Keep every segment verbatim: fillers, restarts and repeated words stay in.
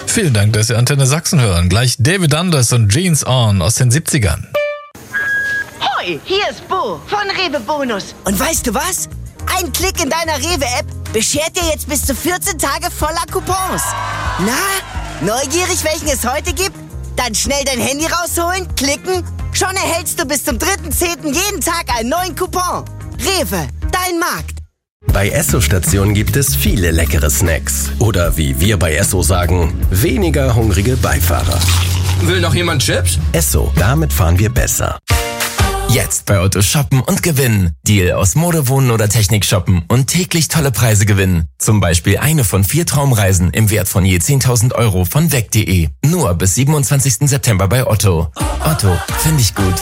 Vielen Dank, dass Sie Antenne Sachsen hören. Gleich David Anders und Jeans On aus den siebzigern. Hoi, hier ist Bo von Rewe Bonus. Und weißt du was? Ein Klick in deiner Rewe-App beschert dir jetzt bis zu vierzehn Tage voller Coupons. Na, neugierig, welchen es heute gibt? Dann schnell dein Handy rausholen, klicken. Schon erhältst du bis zum dritten zehnten jeden Tag einen neuen Coupon. Rewe, dein Markt. Bei Esso-Stationen gibt es viele leckere Snacks. Oder wie wir bei Esso sagen, weniger hungrige Beifahrer. Will noch jemand Chips? Esso, damit fahren wir besser. Jetzt bei Otto shoppen und gewinnen. Deal aus Mode, Wohnen oder Technik shoppen und täglich tolle Preise gewinnen. Zum Beispiel eine von vier Traumreisen im Wert von je zehntausend Euro von weg punkt de. Nur bis siebenundzwanzigsten September bei Otto. Otto, finde ich gut.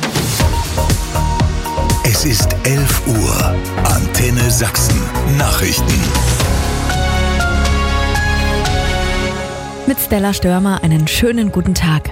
Es ist elf Uhr. Antenne Sachsen. Nachrichten. Mit Stella Störmer einen schönen guten Tag.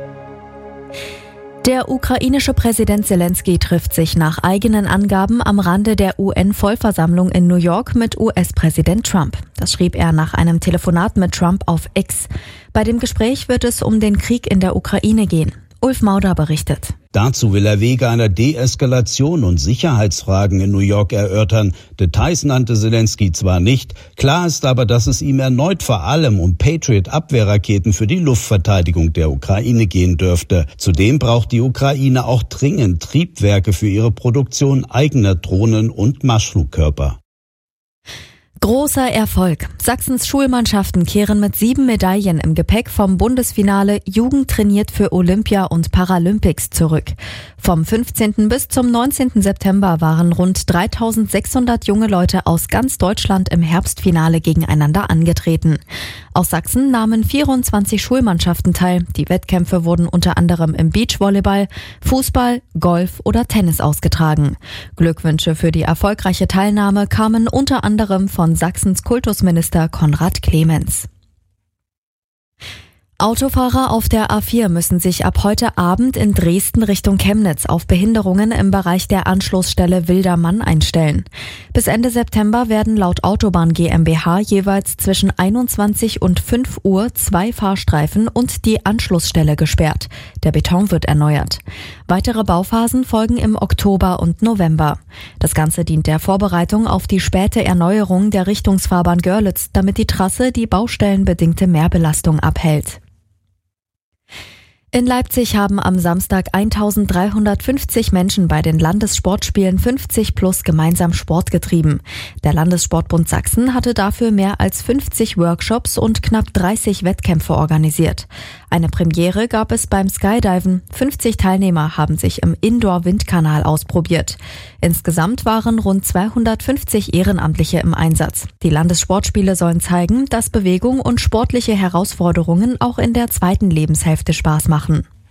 Der ukrainische Präsident Zelensky trifft sich nach eigenen Angaben am Rande der U N-Vollversammlung in New York mit U S-Präsident Trump. Das schrieb er nach einem Telefonat mit Trump auf X. Bei dem Gespräch wird es um den Krieg in der Ukraine gehen. Ulf Mauder berichtet. Dazu will er Wege einer Deeskalation und Sicherheitsfragen in New York erörtern. Details nannte Zelensky zwar nicht, klar ist aber, dass es ihm erneut vor allem um Patriot-Abwehrraketen für die Luftverteidigung der Ukraine gehen dürfte. Zudem braucht die Ukraine auch dringend Triebwerke für ihre Produktion eigener Drohnen und Marschflugkörper. Großer Erfolg. Sachsens Schulmannschaften kehren mit sieben Medaillen im Gepäck vom Bundesfinale Jugend trainiert für Olympia und Paralympics zurück. Vom fünfzehnten bis zum neunzehnten September waren rund dreitausendsechshundert junge Leute aus ganz Deutschland im Herbstfinale gegeneinander angetreten. Aus Sachsen nahmen vierundzwanzig Schulmannschaften teil. Die Wettkämpfe wurden unter anderem im Beachvolleyball, Fußball, Golf oder Tennis ausgetragen. Glückwünsche für die erfolgreiche Teilnahme kamen unter anderem von Sachsens Kultusminister Konrad Clemens. Autofahrer auf der A vier müssen sich ab heute Abend in Dresden Richtung Chemnitz auf Behinderungen im Bereich der Anschlussstelle Wildermann einstellen. Bis Ende September werden laut Autobahn GmbH jeweils zwischen einundzwanzig und fünf Uhr zwei Fahrstreifen und die Anschlussstelle gesperrt. Der Beton wird erneuert. Weitere Bauphasen folgen im Oktober und November. Das Ganze dient der Vorbereitung auf die späte Erneuerung der Richtungsfahrbahn Görlitz, damit die Trasse die baustellenbedingte Mehrbelastung abhält. In Leipzig haben am Samstag eintausenddreihundertfünfzig Menschen bei den Landessportspielen fünfzig plus gemeinsam Sport getrieben. Der Landessportbund Sachsen hatte dafür mehr als fünfzig Workshops und knapp dreißig Wettkämpfe organisiert. Eine Premiere gab es beim Skydiven. fünfzig Teilnehmer haben sich im Indoor-Windkanal ausprobiert. Insgesamt waren rund zweihundertfünfzig Ehrenamtliche im Einsatz. Die Landessportspiele sollen zeigen, dass Bewegung und sportliche Herausforderungen auch in der zweiten Lebenshälfte Spaß machen.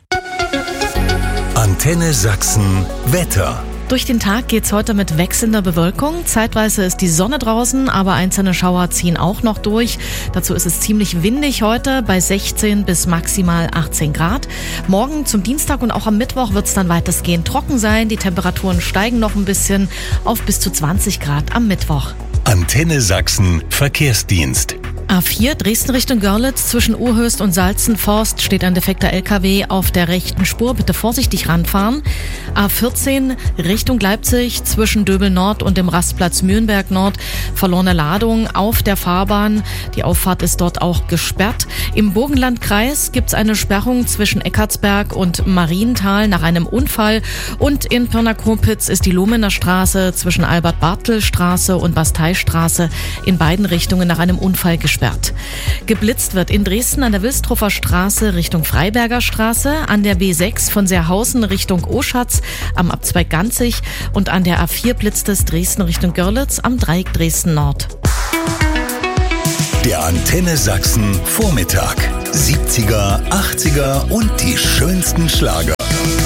Antenne Sachsen Wetter. Durch den Tag geht's heute mit wechselnder Bewölkung. Zeitweise ist die Sonne draußen, aber einzelne Schauer ziehen auch noch durch. Dazu ist es ziemlich windig heute bei sechzehn bis maximal achtzehn Grad. Morgen zum Dienstag und auch am Mittwoch wird's dann weitestgehend trocken sein. Die Temperaturen steigen noch ein bisschen auf bis zu zwanzig Grad am Mittwoch. Antenne Sachsen Verkehrsdienst. A vier Dresden Richtung Görlitz zwischen Urhöchst und Salzenforst steht ein defekter L K W auf der rechten Spur. Bitte vorsichtig ranfahren. A vierzehn Richtung Leipzig zwischen Döbel Nord und dem Rastplatz Mühlenberg Nord. Verlorene Ladung auf der Fahrbahn. Die Auffahrt ist dort auch gesperrt. Im Burgenlandkreis gibt's eine Sperrung zwischen Eckartsberg und Marienthal nach einem Unfall. Und in Pirna-Kopitz ist die Lumener Straße zwischen Albert-Bartel-Straße und Basteistraße in beiden Richtungen nach einem Unfall gesperrt. Geblitzt wird in Dresden an der Wilstruffer Straße Richtung Freiberger Straße, an der B sechs von Seerhausen Richtung Oschatz am Abzweig Ganzig und an der A vier blitzt es Dresden Richtung Görlitz am Dreieck Dresden Nord. Der Antenne Sachsen Vormittag. siebziger, achtziger und die schönsten Schlager.